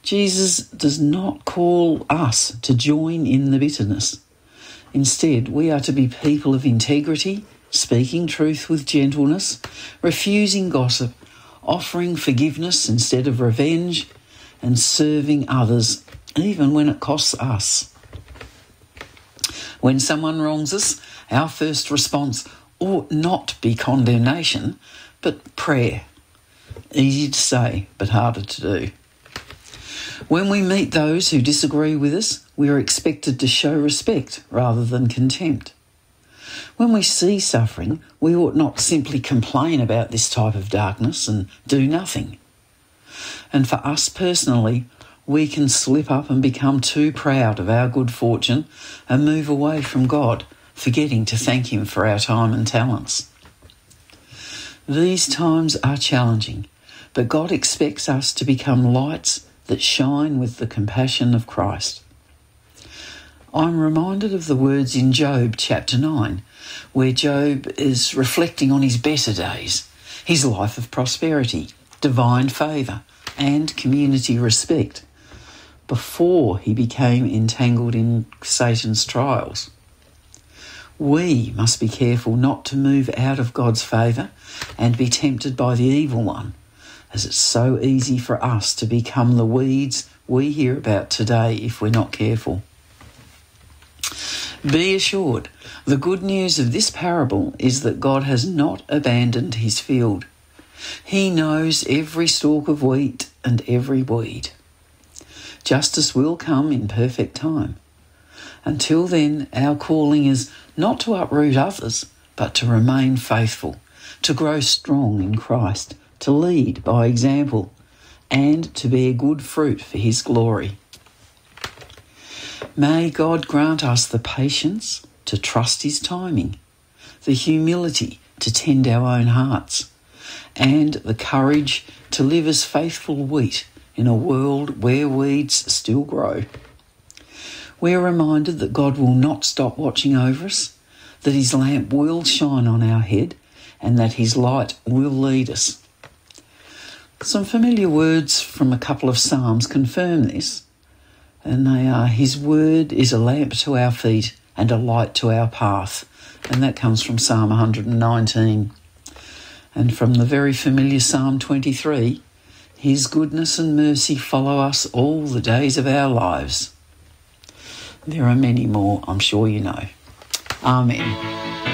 Jesus does not call us to join in the bitterness. Instead, we are to be people of integrity, speaking truth with gentleness, refusing gossip, offering forgiveness instead of revenge, and serving others, even when it costs us. When someone wrongs us, our first response ought not be condemnation, but prayer. Easy to say, but harder to do. When we meet those who disagree with us, we are expected to show respect rather than contempt. When we see suffering, we ought not simply complain about this type of darkness and do nothing. And for us personally, we can slip up and become too proud of our good fortune and move away from God, forgetting to thank Him for our time and talents. These times are challenging, but God expects us to become lights that shine with the compassion of Christ. I'm reminded of the words in Job chapter 9, where Job is reflecting on his better days, his life of prosperity, divine favour and community respect, before he became entangled in Satan's trials. We must be careful not to move out of God's favour and be tempted by the evil one, as it's so easy for us to become the weeds we hear about today if we're not careful. Be assured, the good news of this parable is that God has not abandoned His field. He knows every stalk of wheat and every weed. Justice will come in perfect time. Until then, our calling is not to uproot others, but to remain faithful, to grow strong in Christ, to lead by example, and to bear good fruit for His glory. May God grant us the patience to trust His timing, the humility to tend our own hearts, and the courage to live as faithful wheat in a world where weeds still grow. We are reminded that God will not stop watching over us, that His lamp will shine on our head, and that His light will lead us. Some familiar words from a couple of Psalms confirm this, and they are, His word is a lamp to our feet and a light to our path. And that comes from Psalm 119. And from the very familiar Psalm 23, His goodness and mercy follow us all the days of our lives. There are many more, I'm sure you know. Amen.